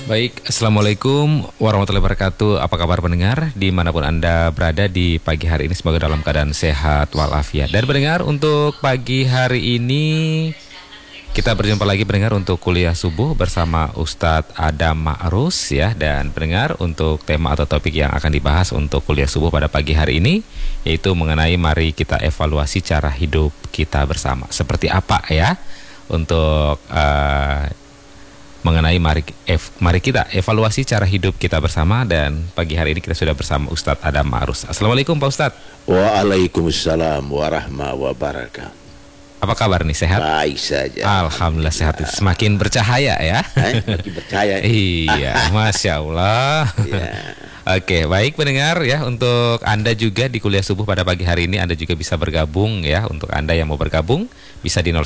Baik, Assalamualaikum warahmatullahi wabarakatuh. Apa kabar pendengar dimanapun Anda berada di pagi hari ini, semoga dalam keadaan sehat walafiat. Dan pendengar, untuk pagi hari ini kita berjumpa lagi pendengar untuk kuliah subuh bersama Ustadz Adam Ma'rus ya. Dan pendengar, untuk tema atau topik yang akan dibahas untuk kuliah subuh pada pagi hari ini yaitu mengenai mari kita evaluasi cara hidup kita bersama. Seperti apa ya untuk mengenai mari kita evaluasi cara hidup kita bersama. Dan pagi hari ini kita sudah bersama Ustadz Adam Ma'rus. Assalamualaikum Pak Ustadz. Waalaikumsalam warahmatullahi wabarakatuh. Apa kabar nih, sehat? Baik saja. Alhamdulillah sehat. Semakin bercahaya ya. Semakin bercahaya. Iya, Masya Allah Ya. Oke, baik pendengar ya, untuk Anda juga di kuliah subuh pada pagi hari ini Anda juga bisa bergabung ya. Untuk Anda yang mau bergabung bisa di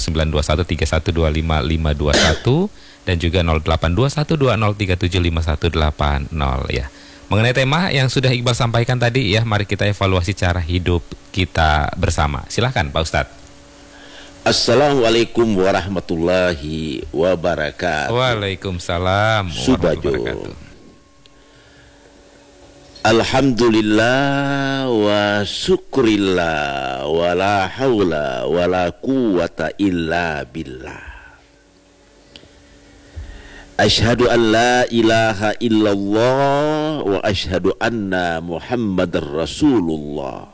0921312551 dan juga 082120375180 ya. Mengenai tema yang sudah Iqbal sampaikan tadi ya, mari kita evaluasi cara hidup kita bersama. Silahkan Pak Ustadz. Assalamualaikum warahmatullahi wabarakatuh. Waalaikumsalam warahmatullahi wabarakatuh. Alhamdulillah wa syukrillah wa la hawla wa la quwata illa billah. Ashhadu an la ilaha illallah wa ashhadu anna Muhammadar Rasulullah.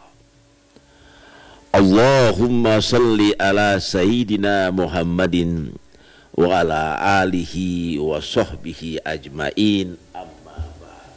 Allahumma salli ala Sayyidina Muhammadin wa ala alihi wa sahbihi ajmain. Amma ba'd.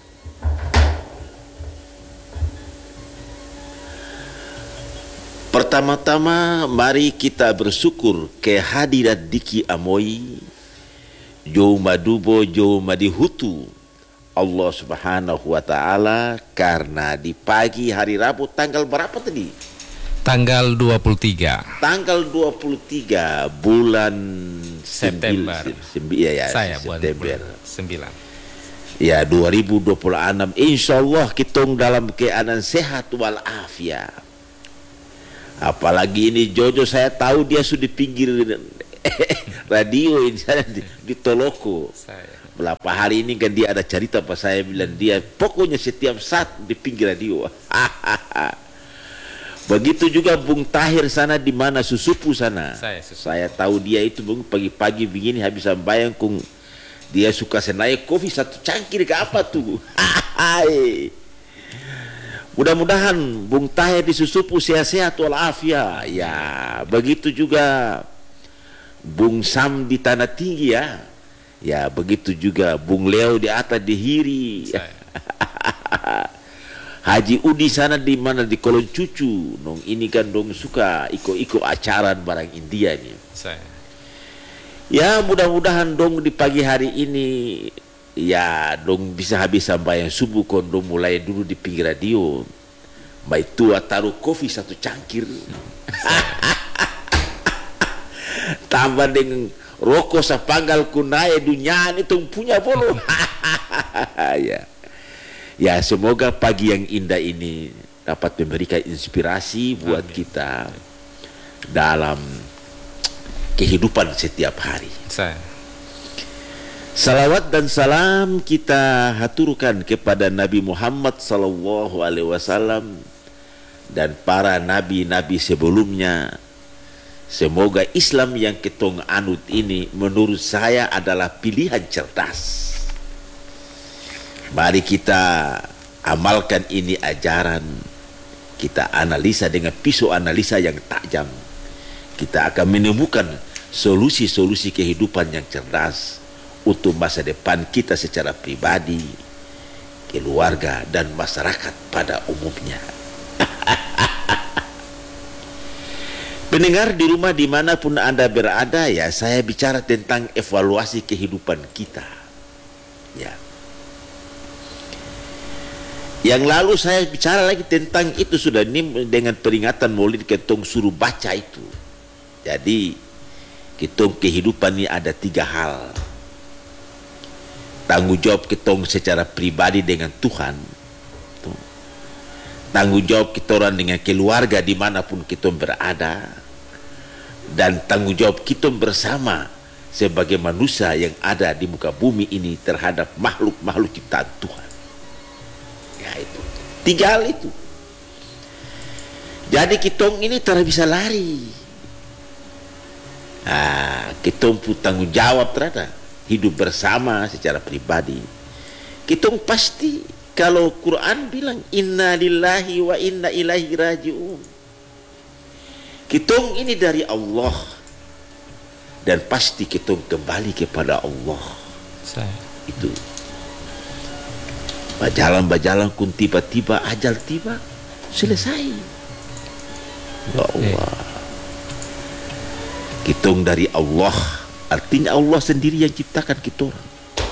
Pertama-tama mari kita bersyukur kehadiran Diki Amoi Jo Madubo Jo Madihutu Allah Subhanahu wa Ta'ala, karena di pagi hari Rabu tanggal berapa tadi? Tanggal 23. Tanggal 23 bulan September. Saya September. bulan 9. Ya, 2026. Insyaallah kita dalam keadaan sehat walafiat. Apalagi ini Jojo, saya tahu dia sudah di pinggir radio ini di Toloko. Berapa hari ini kan dia ada cerita pas saya bilang dia pokoknya setiap saat di pinggir radio. Begitu juga Bung Tahir sana di mana Susupu sana. Saya tahu dia itu Bung pagi-pagi begini habis sembahyang kung dia suka senai kopi satu cangkir ke apa tuh. Mudah-mudahan Bung Tahir di Susupu sehat-sehat walafiat. Ya, begitu juga Bung Sam di Tanah Tinggi ya. Ya, begitu juga Bung Leo di atas di Hiri. Haji Udi sana di mana di Kolon Cucu. Nong ini kan dong suka iko-iko acara barang India nih. Ya, mudah-mudahan dong di pagi hari ini ya dong bisa habis sampai yang subuh kon dong mulai dulu di pinggir radio. Baik tua taruh kopi satu cangkir. Tambah dengan rokok sepanggal kunai dunia itu punya bolo. Ya. Ya, semoga pagi yang indah ini dapat memberikan inspirasi buat kita dalam kehidupan setiap hari. Salawat dan salam kita haturkan kepada Nabi Muhammad sallallahu alaihi wasallam dan para nabi-nabi sebelumnya. Semoga Islam yang ketong anut ini menurut saya adalah pilihan cerdas. Mari kita amalkan ini ajaran. Kita analisa dengan pisau analisa yang tajam. Kita akan menemukan solusi-solusi kehidupan yang cerdas untuk masa depan kita secara pribadi, keluarga, dan masyarakat pada umumnya. Pendengar di rumah dimanapun Anda berada ya, saya bicara tentang evaluasi kehidupan kita. Ya. Yang lalu saya bicara lagi tentang itu sudah ini dengan peringatan Maulid ketong suruh baca itu. Jadi ketong kehidupan ini ada 3 hal. Tanggung jawab ketong secara pribadi dengan Tuhan. Tanggung jawab kita orang dengan keluarga dimanapun kita berada. Dan tanggung jawab kita bersama sebagai manusia yang ada di muka bumi ini terhadap makhluk-makhluk ciptaan Tuhan. Ya itu. 3 hal itu. Jadi kitong ini tidak bisa lari. Kitong pun tanggung jawab terhadap hidup bersama secara pribadi. Kitong pasti, kalau Quran bilang inna lillahi wa inna ilaihi raji'un, kitong ini dari Allah dan pasti kitong kembali kepada Allah. Itu berjalan kun tiba-tiba ajal tiba, selesai. Ya Allah, kitong dari Allah, artinya Allah sendiri yang ciptakan kita orang.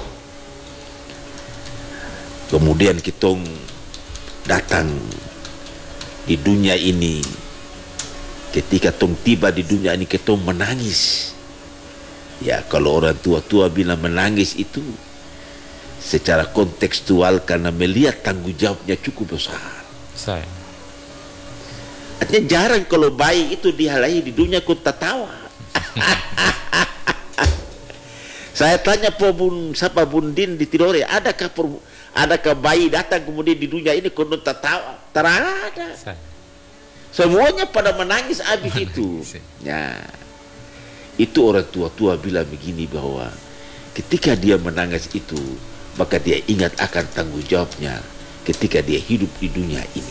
Kemudian kitong datang di dunia ini. Ketika tong tiba di dunia ini, kitong menangis. Ya, kalau orang tua-tua bilang menangis itu secara kontekstual karena melihat tanggung jawabnya cukup besar. Artinya jarang kalau bayi itu dihalahi di dunia kau tertawa. Saya tanya siapa Bundin di Tidore, adakah bayi datang kemudian di dunia ini kau tertawa? Terada. Semuanya pada menangis habis itu. Ya, itu orang tua-tua bilang begini, bahwa ketika dia menangis itu, maka dia ingat akan tanggung jawabnya ketika dia hidup di dunia ini.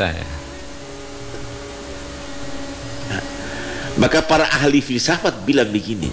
Maka para ahli filsafat bilang begini,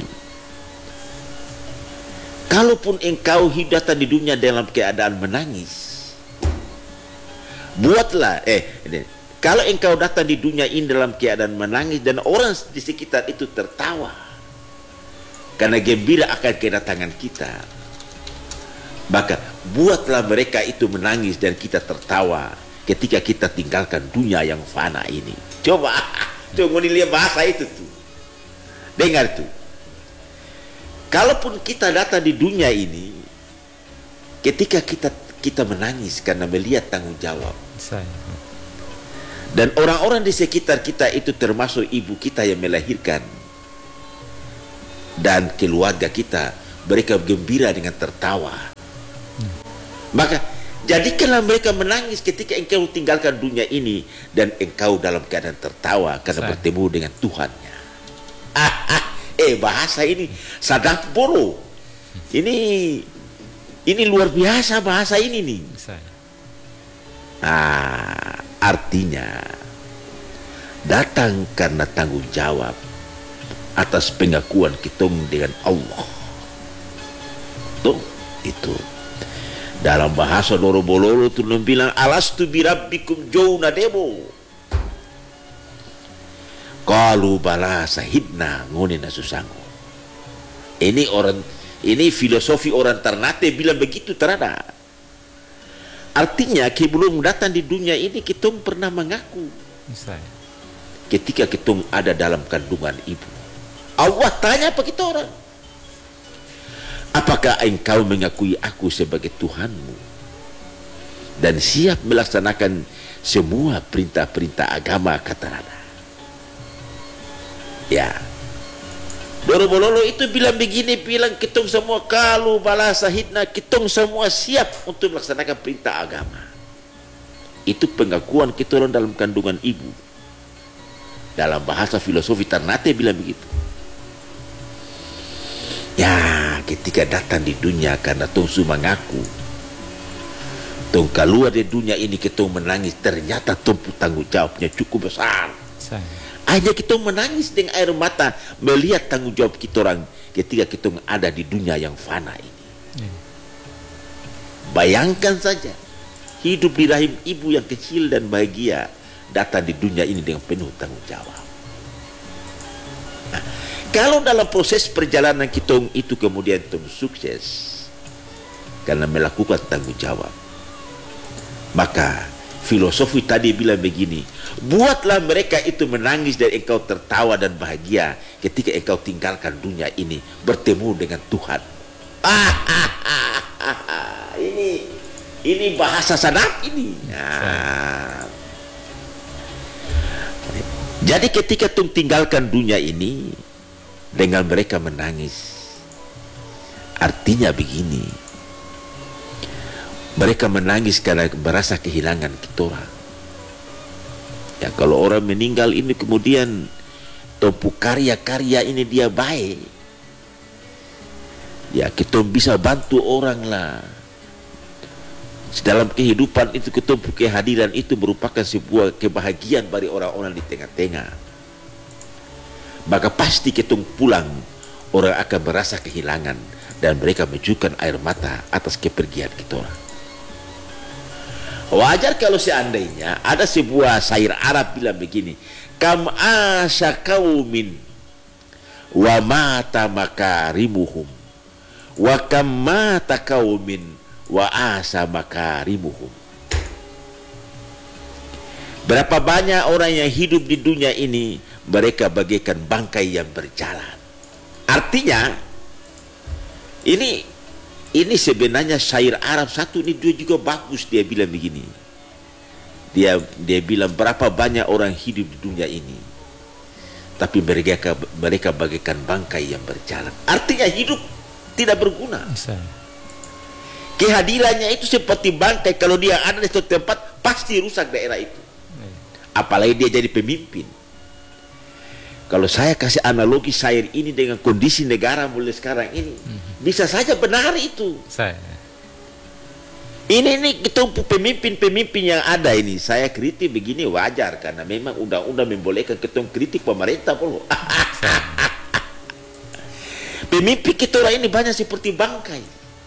kalaupun engkau hidup di dunia dalam keadaan menangis, buatlah kalau engkau datang di dunia ini dalam keadaan menangis dan orang di sekitar itu tertawa karena gembira akan kedatangan kita, maka buatlah mereka itu menangis dan kita tertawa ketika kita tinggalkan dunia yang fana ini. Coba lihat bahasa itu tuh, dengar tuh. Kalaupun kita datang di dunia ini, ketika kita menangis karena melihat tanggung jawab, dan orang-orang di sekitar kita itu termasuk ibu kita yang melahirkan dan keluarga kita, mereka gembira dengan tertawa. Maka jadikanlah mereka menangis ketika engkau tinggalkan dunia ini dan engkau dalam keadaan tertawa karena bertemu dengan Tuhannya. Bahasa ini sadak boro. Ini luar biasa bahasa ini nih. Artinya datang karena tanggung jawab atas pengakuan kita dengan Allah. Tuh, itu dalam bahasa Dorobololo tuh bilang alastu birabbikum jawna demo. Qalu bala sahidna ngone nasusango. Ini filosofi orang Ternate bilang begitu terada. Artinya sebelum datang di dunia ini kita pernah mengaku. Ketika kita ada dalam kandungan ibu, Allah tanya apa kita orang? Apakah engkau mengakui aku sebagai Tuhanmu dan siap melaksanakan semua perintah-perintah agama, kata Rada. Ya, Dorobololo itu bilang begini, bilang kitong semua kalau bala sahidna, kitong semua siap untuk melaksanakan perintah agama. Itu pengakuan kita orang dalam kandungan ibu. Dalam bahasa filosofi Ternate bilang begitu. Ya, ketika datang di dunia karena tong su mengaku, tong keluar dari dunia ini kita menangis, ternyata tong tanggung jawabnya cukup besar. Hanya kita menangis dengan air mata melihat tanggung jawab kita orang ketika kita ada di dunia yang fana ini. Bayangkan saja hidup di rahim ibu yang kecil dan bahagia, datang di dunia ini dengan penuh tanggung jawab. Nah, kalau dalam proses perjalanan kita itu kemudian sukses karena melakukan tanggung jawab, maka filosofi tadi bilang begini, buatlah mereka itu menangis dan engkau tertawa dan bahagia ketika engkau tinggalkan dunia ini bertemu dengan Tuhan. Ini bahasa sadap ini. Jadi ketika tung tinggalkan dunia ini dengan mereka menangis Artinya begini, mereka menangis karena merasa kehilangan kita. Ya, kalau orang meninggal ini kemudian tumpu karya-karya ini dia baik, ya kita bisa bantu orang lah. Dalam kehidupan itu ketumpu kehadiran itu merupakan sebuah kebahagiaan bagi orang-orang di tengah-tengah. Maka pasti kita pulang, orang akan merasa kehilangan dan mereka menunjukkan air mata atas kepergian kita. Wajar kalau seandainya ada sebuah syair Arab bilang begini, kam asya kaumin wa mata makarimuhum wa kam mata kaumin wa asa makarimuhum. Berapa banyak orang yang hidup di dunia ini, mereka bagaikan bangkai yang berjalan. Artinya ini sebenarnya syair Arab satu ini dia juga bagus. Dia bilang begini, dia bilang berapa banyak orang hidup di dunia ini, tapi mereka bagaikan bangkai yang berjalan. Artinya hidup tidak berguna. Kehadirannya itu seperti bangkai, kalau dia ada di suatu tempat pasti rusak daerah itu. Apalagi dia jadi pemimpin. Kalau saya kasih analogi syair ini dengan kondisi negara mulai sekarang ini, bisa saja benar itu. Ini kita pemimpin-pemimpin yang ada ini, saya kritik begini wajar karena memang undang-undang membolehkan kita kritik pemerintah pula. Pemimpin kita orang ini banyak seperti bangkai.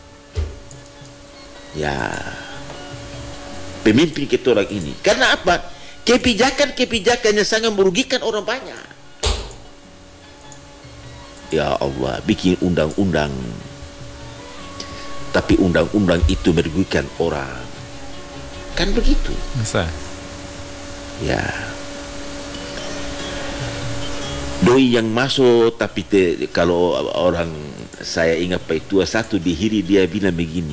Ya, pemimpin kita orang ini. Karena apa? Kebijakan-kebijakannya sangat merugikan orang banyak. Ya Allah, bikin undang-undang, tapi undang-undang itu merugikan orang. Kan begitu? Ya. Doi yang masuk, tapi kalau orang, saya ingat Pak Tua satu di Hiri, dia bilang begini,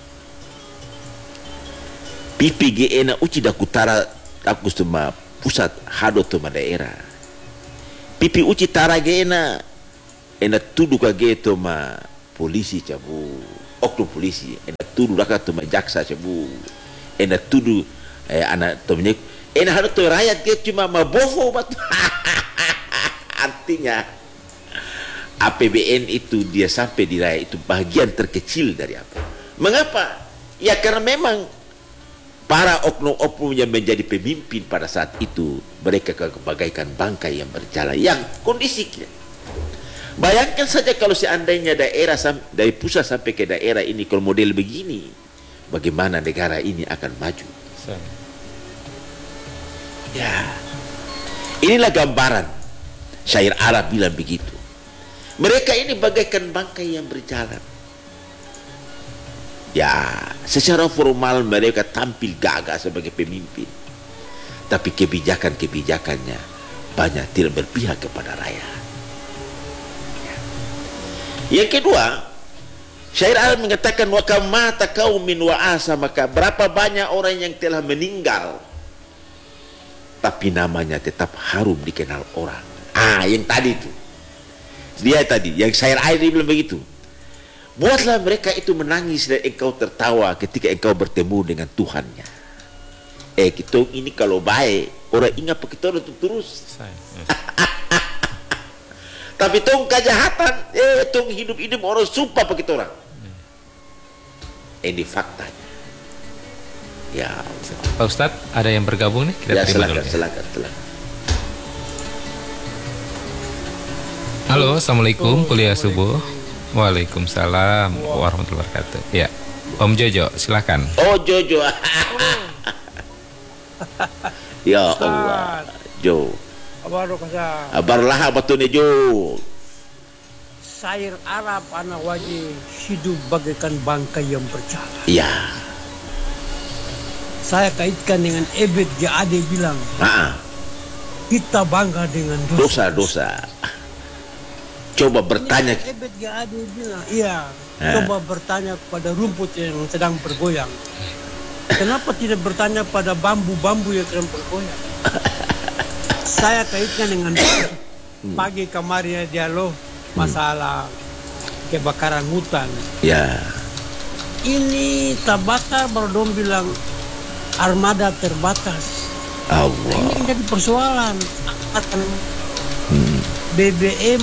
pipi ge ena uci da kutara aku sama pusat hado sama daerah. Pipi uci tara ge ena tuduh kage sama polisi cabu, oknum polisi, ena tuduh raka sama jaksa cabu, ena tuduh anak temennya, ena hado to rakyat ge cuma maboho batu. Artinya APBN itu dia sampai di rakyat itu bagian terkecil dari apa? Mengapa? Ya karena memang para oknum-oknum yang menjadi pemimpin pada saat itu, mereka bagaikan bangkai yang berjalan, yang kondisinya. Bayangkan saja kalau seandainya daerah dari pusat sampai ke daerah ini kalau model begini, bagaimana negara ini akan maju? Ya, inilah gambaran syair Arab bilang begitu. Mereka ini bagaikan bangkai yang berjalan. Ya, secara formal mereka tampil gagah sebagai pemimpin, tapi kebijakan-kebijakannya banyak tidak berpihak kepada rakyat. Ya. Yang kedua, syair Arab mengatakan wa kamata qaumin wa asa, maka berapa banyak orang yang telah meninggal tapi namanya tetap harum dikenal orang. Yang tadi itu. Dia tadi yang syair Arab bilang begitu. Buatlah mereka itu menangis dan engkau tertawa ketika engkau bertemu dengan Tuhannya. Kita ini kalau baik, orang ingat kita untuk terus. Tapi tong kejahatan, tong hidup-hidup orang sumpah pak kita orang. Ini faktanya. Ya Allah. Pak Ustadz, ada yang bergabung nih? Kita terima dulu. Silakan. Halo, assalamualaikum, kuliah subuh. Waalaikumsalam warahmatullahi wabarakatuh. Ya, Om Jojo, silakan. Oh Jojo. Ya Allah, Jo. Abarlah betul nih Jo. Syair Arab anak wajib hidup bagaikan bangkai yang berjalan. Ya. Saya kaitkan dengan Ebed Jade bilang. Kita bangga dengan dosa-dosa. Coba bertanya. Ebed Jade bilang, iya. Coba bertanya kepada rumput yang sedang bergoyang. Kenapa tidak bertanya pada bambu-bambu yang sedang bergoyang? Saya kaitkan dengan pagi kemarin dialog masalah kebakaran hutan. Ya. Ini terbakar baru dong bilang armada terbatas. Nah, Allah. ini jadi persoalan. Akan BBM.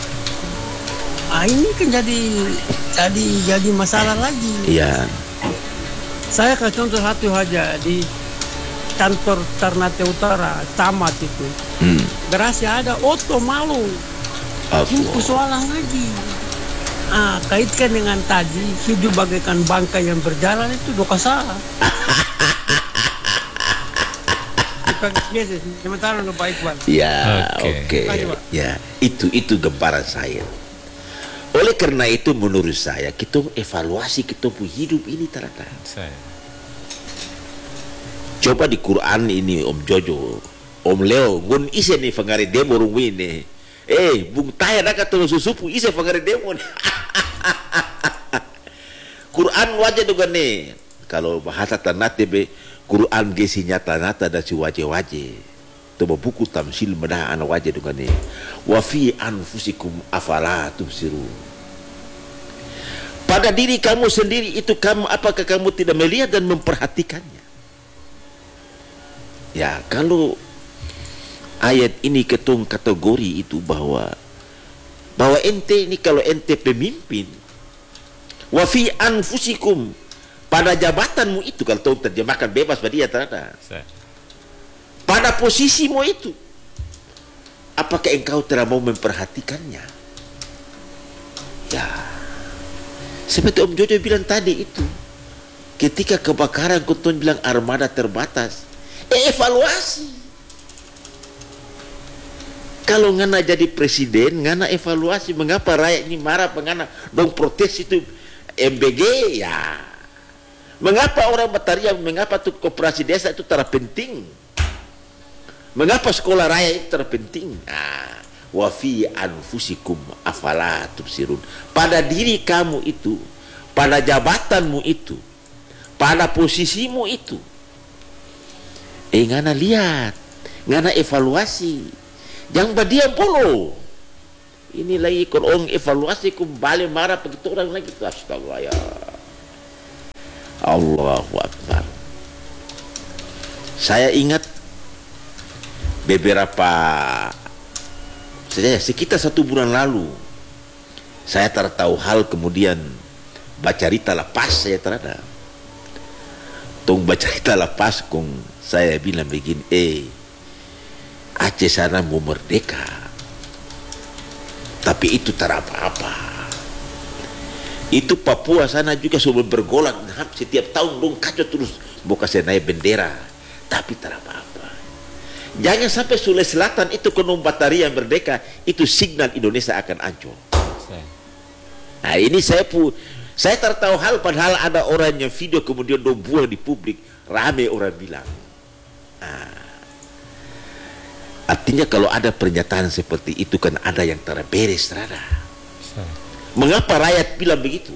Ini kan jadi masalah lagi. Iya. Saya kasih contoh satu aja di kantor Ternate Utara, Camat itu. Berasnya ada Oto Malu. Ini persoalan lagi. Kaitkan dengan tadi, hidup bagaikan bangkai yang berjalan itu doka salah. Sementara Pak Iqbal. Ya, oke. Ya, itu gambaran saya. Oleh karena itu menurut saya kita evaluasi kita punya hidup ini ternyata. Coba di Quran ini Om Jojo, Om Leo, gun ise nih fangare demo rungwi nih. Bung Taya nak tolong susupu ise fangare demo nih. Quran wajah juga nih. Kalau bahasa Ternate be Quran gesinya Ternate dan si wajah-wajah. Coba buku tamsil medah anak wajah juga nih. Wa fi anfusikum afala tubsirun. Pada diri kamu sendiri itu apakah kamu tidak melihat dan memperhatikannya? Ya, kalau ayat ini ketung kategori itu bahwa ente ini kalau ente pemimpin, wa fi anfusikum, pada jabatanmu itu, kalau tahu terjemahkan bebas pada dia terada. Pada posisimu itu, apakah engkau tidak mau memperhatikannya? Ya, seperti Om Jojo bilang tadi itu, ketika kebakaran Kuntun bilang armada terbatas, evaluasi. Kalau ngana jadi presiden, ngana evaluasi mengapa rakyat ini marah, mengana dong protes itu MBG ya. Mengapa orang Bataria, mengapa tuh koperasi desa itu terpenting? Mengapa sekolah rakyat itu terpenting? Wa fi anfusikum afala tubsirun. Pada diri kamu itu, pada jabatanmu itu, pada posisimu itu, ngana lihat, ngana evaluasi. Jangan berdiam polo. Ini lagi kalau evaluasi kembali marah begitu orang lagi. Astagfirullah ya. Allahu Akbar. Saya ingat beberapa sekitar 1 bulan lalu saya tertahu hal, kemudian baca cerita lepas saya terada. Tong baca cerita lepas kong saya bilang begini, Aceh sana mau merdeka, tapi itu tak apa-apa. Itu Papua sana juga sudah bergolak, setiap tahun dong kacau terus, mau kasih naik bendera, tapi tak apa-apa. Jangan sampai Sulawesi Selatan itu konon Bataria yang merdeka, itu signal Indonesia akan hancur. Nah ini saya tertahu hal, padahal ada orang yang video kemudian dong buang di publik, rame orang bilang. Artinya kalau ada pernyataan seperti itu kan ada yang terberes terada. Mengapa rakyat bilang begitu?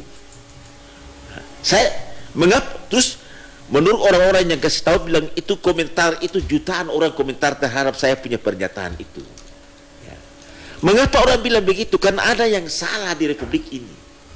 Mengapa terus menurut orang-orang yang kasih tahu bilang itu komentar itu jutaan orang komentar terhadap saya punya pernyataan itu. Ya. Mengapa orang bilang begitu? Kan ada yang salah di Republik ini.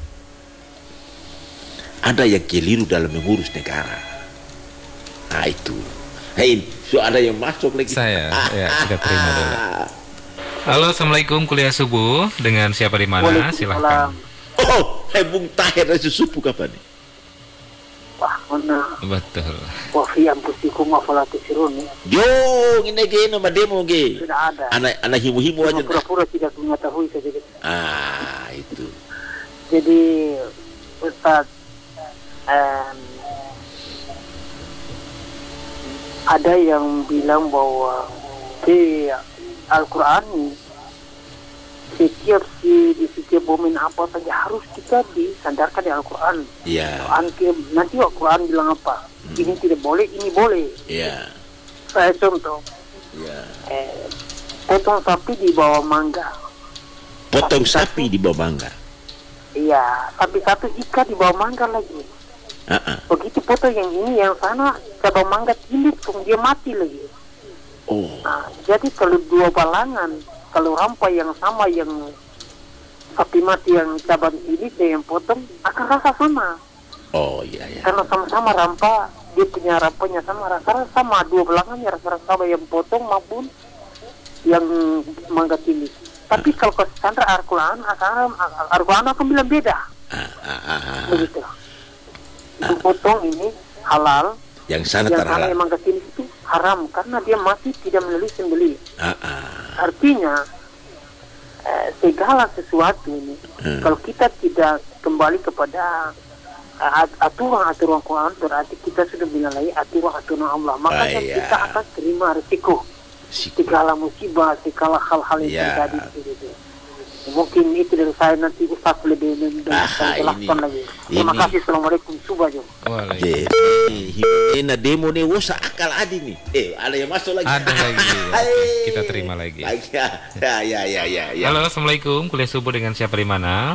Ada yang keliru dalam mengurus negara. Nah itu. Ada yang masuk lagi. Saya kita terima dulu. Halo, assalamualaikum, kuliah subuh dengan siapa di mana? Silahkan. Bung Tahir dari susupu kapan nih? Wah, mana? Betul. Wah, yang pustiku mafalatu sirun. Jo, ini gini nama demo ge. Sudah ada. Anak himu-himu aja. Pura-pura tidak mengetahui saja. Itu. Jadi Ustaz, ada yang bilang bahwa di Al-Quran setiap momen apa saja harus kita disandarkan di Al-Quran. Iya. Nanti Al-Quran bilang apa? Ini tidak boleh, ini boleh. Iya. Saya contoh. Iya. Potong sapi di bawah mangga. Potong sapi di bawah mangga. Iya. Sapi satu ikat di bawah mangga lagi. Begitu potong yang ini, yang sana ke bawah mangga tilit, kemudian mati lagi. Oh. Jadi kalau dua balangan, kalau rampai yang sama yang sapi mati yang cabang ini saya yang potong akan rasa sama. Oh iya ya. Karena sama-sama rampa, dia punya rampanya sama, rasa sama dua belakangnya rasa yang potong maupun yang mangga ini. Tapi kalau ke Sandra Al-Quran akan bilang beda. Begitu. Yang potong ini halal, yang sana terhalal. Yang mangga ini itu haram karena dia masih tidak melalui sembelih. Artinya segala sesuatu ini kalau kita tidak kembali kepada aturan Quran berarti kita sudah menyalahi aturan Allah. Makanya kita akan terima risiko segala musibah, segala hal-hal yang terjadi gitu. Mungkin itu dari saya, nanti Ustaz lebih menjelaskan lagi. Terima kasih. Assalamualaikum Subajo. Ini demo nih wasa akal adi nih. Ada yang masuk lagi. Ada lagi. Kita terima lagi. Ya. Halo, assalamualkum. Kuliah subuh dengan siapa di mana?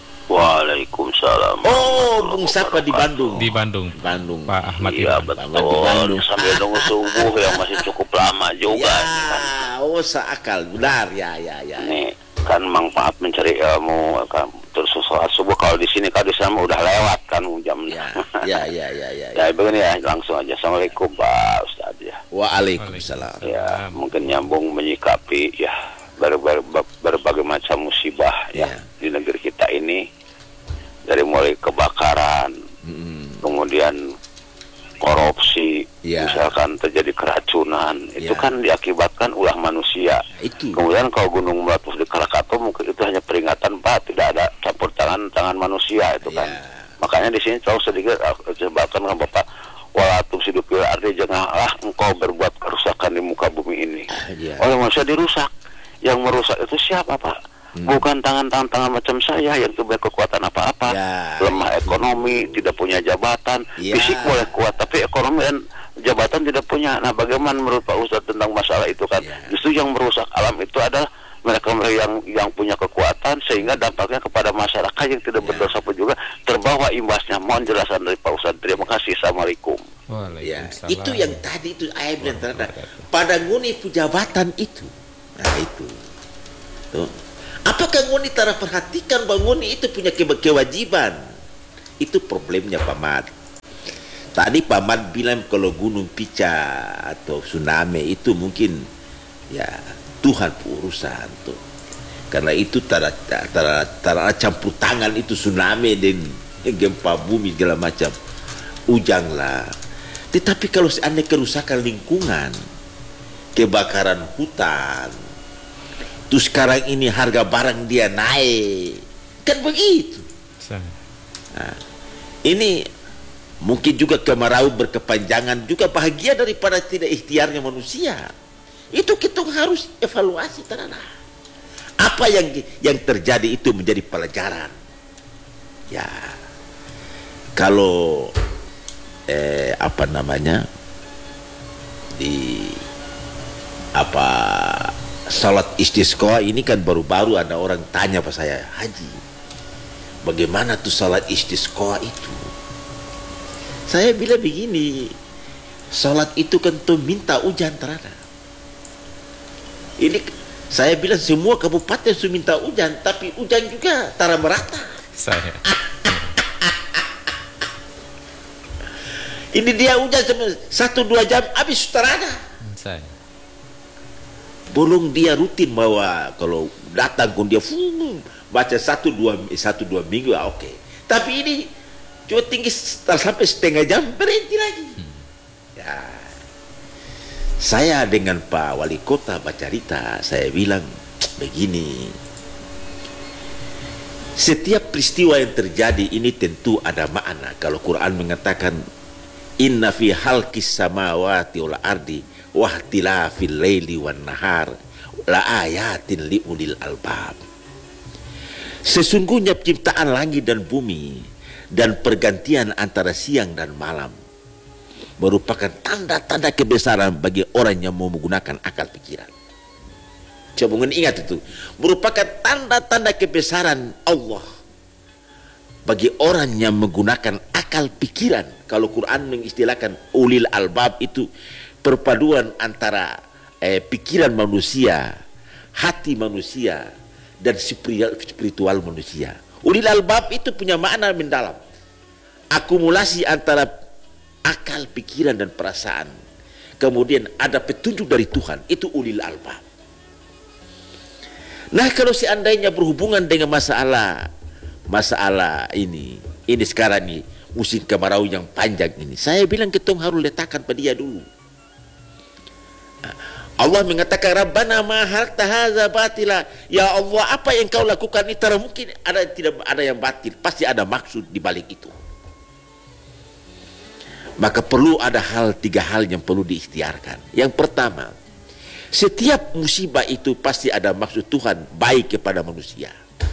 Waalaikumsalam. Oh, Bung Sapa di Bandung. Di Bandung. Pak Ahmad. Iya Iman. betul. Sambil nunggu subuh yang masih cukup lama juga. Ya, akal benar ya. Nih kan manfaat mencari ilmu kan terus sholat subuh. Kalau di sini kalau di sana udah lewat kan jamnya. Ya. Ya begini ya, langsung aja. Assalamualaikum Pak Ustaz ya. Waalaikumsalam. Ya mungkin nyambung menyikapi ya berbagai macam musibah ya di negeri kita ini. Dari mulai kebakaran, kemudian korupsi, misalkan terjadi keracunan, itu kan diakibatkan ulah manusia. Kemudian kalau gunung meletus di Krakatau mungkin itu hanya peringatan Pak, tidak ada campur tangan manusia itu kan. Makanya di sini tahu sedikit sebabkan dengan Bapak walatum sidupil arti janganlah engkau berbuat kerusakan di muka bumi ini. Oleh manusia dirusak. Yang merusak itu siapa Pak? Bukan tangan macam saya yang tidak kekuatan apa-apa, lemah ekonomi, tidak punya jabatan, fisik boleh kuat, tapi ekonomi dan jabatan tidak punya. Nah, bagaimana menurut Pak Ustadz tentang masalah itu kan? Justru yang merusak alam itu adalah mereka yang punya kekuatan, sehingga dampaknya kepada masyarakat yang tidak berdosa pun juga terbawa imbasnya. Mohon jelasan dari Pak Ustadz. Terima kasih. Assalamualaikum. Itu yang tadi itu ayat yang terhadap pada nguni jabatan itu. Nah itu. Tuh. Apakah ngoni tara perhatikan bahwa ngoni itu punya kewajiban? Itu problemnya Pak Mat. Tadi Pak Mat bilang kalau gunung pica atau tsunami itu mungkin ya Tuhan urusan tuh. Karena itu tara campur tangan itu tsunami dan gempa bumi segala macam. Ujang lah. Tetapi kalau seandainya kerusakan lingkungan, kebakaran hutan, terus sekarang ini harga barang dia naik, kan begitu. Nah, ini mungkin juga kemarau berkepanjangan juga bahagia daripada tidak ikhtiarnya manusia. Itu kita harus evaluasi tanah. Apa yang terjadi itu menjadi pelajaran. Ya, kalau salat istisqa ini kan baru-baru ada orang tanya pas saya, Haji, bagaimana tuh salat istisqa itu? Saya bilang begini, salat itu kan tuh minta hujan terhadap. Ini saya bilang semua kabupaten sudah minta hujan, tapi hujan juga tara merata. Ini dia hujan 1-2 jam habis terada. Belum dia rutin bahwa kalau datang kun dia baca 1-2 minggu oke. Tapi ini cuma tinggi sampai setengah jam berhenti lagi. Ya. Saya dengan Pak Wali Kota Bacarita saya bilang begini. Setiap peristiwa yang terjadi ini tentu ada makna. Kalau Quran mengatakan inna fi halqis samawati wal ardi wahtilafil laili wan nahar la ayatin liulil albab. Sesungguhnya penciptaan langit dan bumi dan pergantian antara siang dan malam merupakan tanda-tanda kebesaran bagi orang yang mau menggunakan akal pikiran. Coba ingat itu, merupakan tanda-tanda kebesaran Allah bagi orang yang menggunakan akal pikiran. Kalau Quran mengistilahkan ulil albab itu perpaduan antara pikiran manusia, hati manusia dan spiritual manusia. Ulil albab itu punya makna mendalam, akumulasi antara akal, pikiran dan perasaan, kemudian ada petunjuk dari Tuhan, itu ulil albab. Nah, kalau seandainya berhubungan dengan masalah ini sekarang nih musim kemarau yang panjang ini, saya bilang kita harus letakkan pada dia dulu. Allah mengatakan, Rabbana ma halta hadza batila. Ya Allah, apa yang kau lakukan ini tidak mungkin tidak ada yang batil, pasti ada maksud di balik itu. Maka perlu ada tiga hal yang perlu diikhtiarkan. Yang pertama, setiap musibah itu pasti ada maksud Tuhan baik kepada manusia.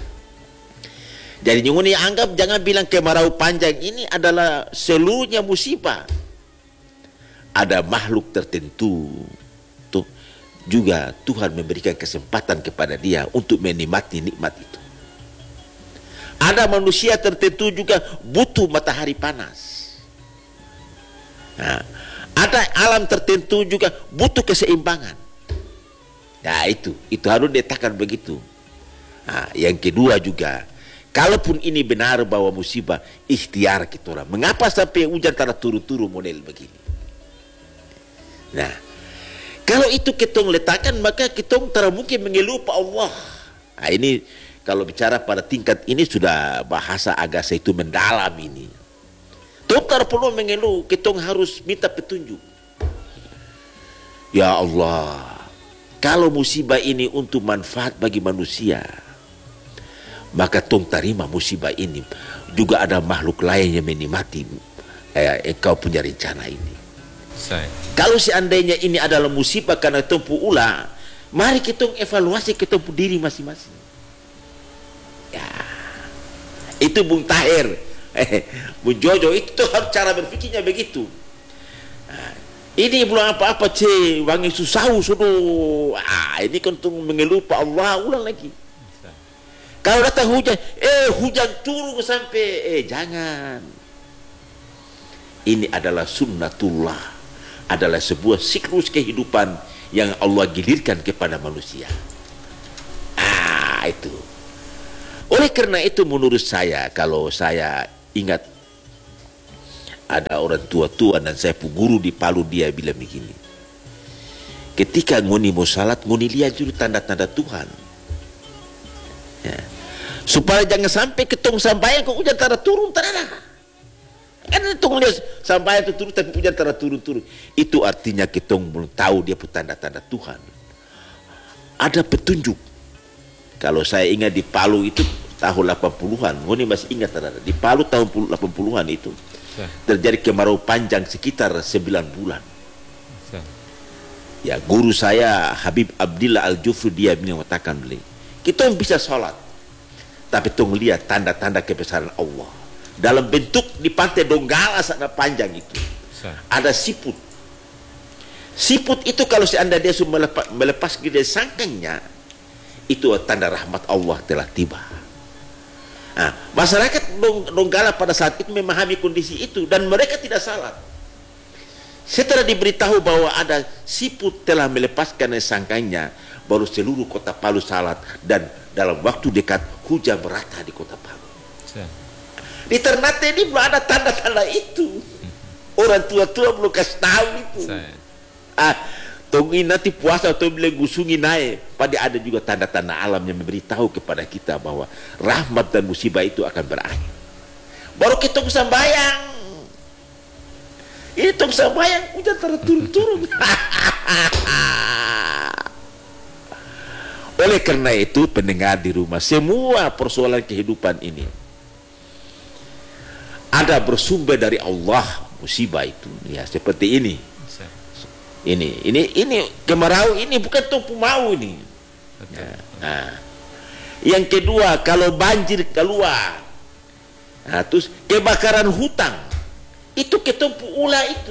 Jadi nyunguni anggap, jangan bilang kemarau panjang ini adalah seluruhnya musibah. Ada makhluk tertentu tuh juga Tuhan memberikan kesempatan kepada dia untuk menikmati nikmat itu. Ada manusia tertentu juga butuh matahari panas. Nah, ada alam tertentu juga butuh keseimbangan. Nah, itu harus diletakkan begitu. Nah, yang kedua juga, kalaupun ini benar bahwa musibah, ikhtiar kita orang. Mengapa sampai hujan tak turun-turun model begini? Nah, kalau itu kita letakkan, maka kita tak mungkin mengeluh pada Allah. Nah, ini kalau bicara pada tingkat ini sudah bahasa agak itu mendalam ini. Kita perlu mengeluh, kita harus minta petunjuk. Ya Allah, kalau musibah ini untuk manfaat bagi manusia, maka tong terima musibah ini. Juga ada makhluk lain yang menikmati engkau punya rencana ini. Kalau seandainya ini adalah musibah karena tempuh ulah, mari kita evaluasi kita diri masing-masing. Ya, itu Bung Tahir, Bung Jojo, itu harus cara berpikirnya begitu. Nah, ini belum apa-apa wangi susah sudah. Ini kan untuk mengeluh Pak Allah ulang lagi. Kalau datang hujan, hujan turun sampai, jangan. Ini adalah sunnatullah, adalah sebuah siklus kehidupan yang Allah gilirkan kepada manusia. Itu. Oleh karena itu menurut saya, kalau saya ingat ada orang tua-tua dan saya pun guru di Palu, dia bilang begini, ketika ngoni mau salat, ngoni lihat dulu tanda-tanda Tuhan, ya, supaya jangan sampai ketong sampai kok hujan tanda turun tanah. Kan itu lihat sampai itu turun tapi hujan tanda turun-turun, itu artinya ketong belum tahu dia pun tanda-tanda Tuhan. Ada petunjuk. Kalau saya ingat di Palu itu tahun 80-an, ngoni masih ingat di Palu tahun 80-an itu terjadi kemarau panjang sekitar 9 bulan. Ya, guru saya Habib Abdillah Al-Jufri, dia mengatakan beli, kita bisa sholat tapi tong lihat tanda-tanda kebesaran Allah dalam bentuk di pantai Donggala sana panjang itu. Ada siput. Siput itu kalau seandainya dia sudah melepas gede sangkangnya, itu tanda rahmat Allah telah tiba. Nah, masyarakat Donggala pada saat itu memahami kondisi itu dan mereka tidak salat. Setelah diberitahu bahwa ada siput telah melepaskan sangkangnya, baru seluruh kota Palu salat dan dalam waktu dekat hujan merata di kota Palu. Di Ternate ini belum ada tanda-tanda itu. Orang tua-tua belum kasih tahu itu. Tunggu nanti puasa atau bila gusungi naik, pada ada juga tanda-tanda alam yang memberitahu kepada kita bahwa rahmat dan musibah itu akan berakhir. Baru kita sembahyang. Ini tong sembahyang udah turun-turun. Oleh karena itu pendengar di rumah, semua persoalan kehidupan ini ada bersumber dari Allah, musibah itu. Ya seperti ini. Ini kemarau ini bukan tumpu mau ini. Nah, yang kedua, kalau banjir keluar, terus kebakaran hutan, itu ketumpu ulah itu.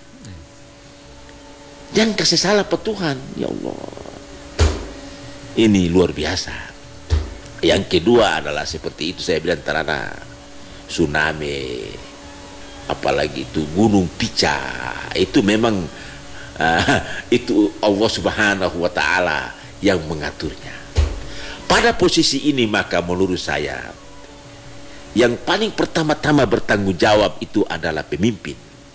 Jangan kasih salah pada Tuhan, ya Allah. Ini luar biasa. Yang kedua adalah seperti itu saya bilang terana tsunami, apalagi itu gunung pica, itu memang itu Allah Subhanahu wa Ta'ala yang mengaturnya. Pada posisi ini maka menurut saya yang paling pertama-tama bertanggung jawab itu adalah pemimpin.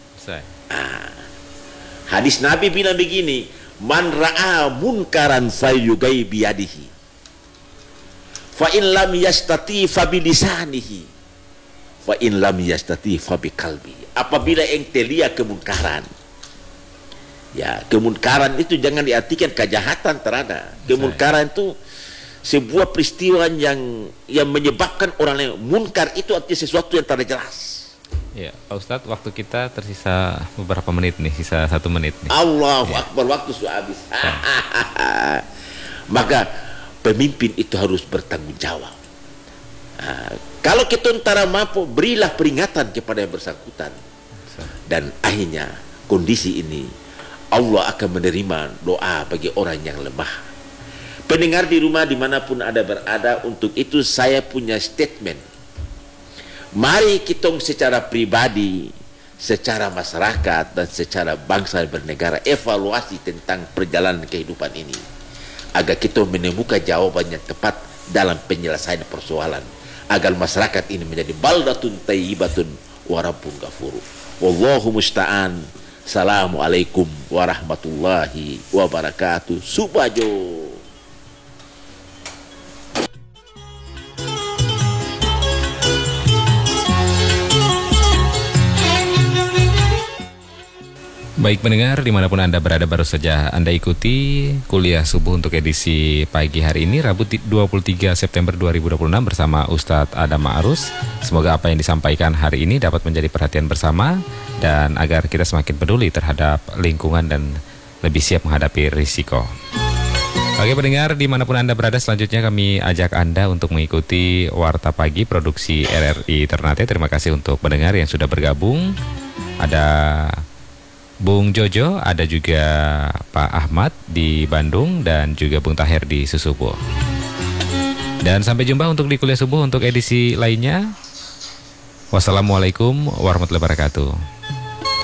Hadis Nabi bilang begini, man ra'a munkaran falyughayyir biyadihi, fa in lam yastati fa bilisanihi, fa in lam yastati fa biqalbi. Apabila ente lihat kemunkaran, ya kemunkaran itu jangan diartikan kejahatan terhadap. Kemunkaran itu sebuah peristiwa yang menyebabkan orang lain. Munkar itu artinya sesuatu yang tidak jelas. Ya, Pak Ustadz, waktu kita tersisa beberapa menit nih, sisa 1 menit nih. Allahu Akbar, waktu sudah habis. Maka pemimpin itu harus bertanggung jawab. Kalau kita antara mampu, berilah peringatan kepada yang bersangkutan. Dan akhirnya kondisi ini Allah akan menerima doa bagi orang yang lemah. Pendengar di rumah dimanapun Anda berada, untuk itu saya punya statement. Mari kita secara pribadi, secara masyarakat, dan secara bangsa dan bernegara evaluasi tentang perjalanan kehidupan ini, agar kita menemukan jawaban yang tepat dalam penyelesaian persoalan, agar masyarakat ini menjadi baldatun thayyibatun wa rabbun ghafur. Wallahu musta'an. Assalamualaikum warahmatullahi wabarakatuh. Subajo. Baik pendengar, dimanapun Anda berada, baru saja Anda ikuti kuliah subuh untuk edisi pagi hari ini, Rabu 23 September 2026 bersama Ustadz Adam Ma'arus. Semoga apa yang disampaikan hari ini dapat menjadi perhatian bersama dan agar kita semakin peduli terhadap lingkungan dan lebih siap menghadapi risiko. Oke pendengar, dimanapun Anda berada, selanjutnya kami ajak Anda untuk mengikuti Warta Pagi Produksi RRI Ternate. Terima kasih untuk pendengar yang sudah bergabung. Ada Bung Jojo, ada juga Pak Ahmad di Bandung, dan juga Bung Tahir di Susubo. Dan sampai jumpa untuk di kuliah subuh untuk edisi lainnya. Wassalamualaikum warahmatullahi wabarakatuh.